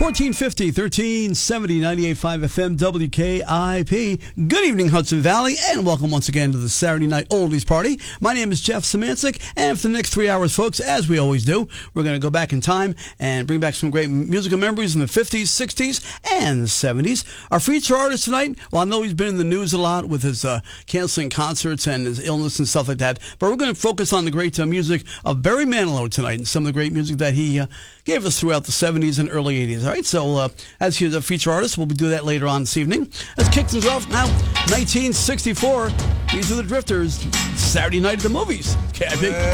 1450, 1370, 98.5 FM, WKIP. Good evening, Hudson Valley, and welcome once again to the Saturday Night Oldies Party. My name is Jeff Szymanczyk, and for the next 3 hours, folks, as we always do, we're going to go back in time and bring back some great musical memories in the 50s, 60s, and 70s. Our feature artist tonight, well, I know he's been in the news a lot with his canceling concerts and his illness and stuff like that, but we're going to focus on the great music of Barry Manilow tonight and some of the great music that he gave us throughout the 70s and early 80s. All right, so as he's a feature artist, we'll do that later on this evening. Let's kick things off now. 1964, these are the Drifters, Saturday Night at the Movies. Okay, I think